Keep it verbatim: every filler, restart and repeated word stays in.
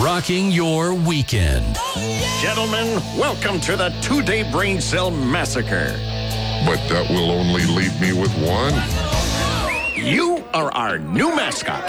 rocking your weekend. Gentlemen, welcome to the two-day brain cell massacre. But that will only leave me with one. You are our new mascot.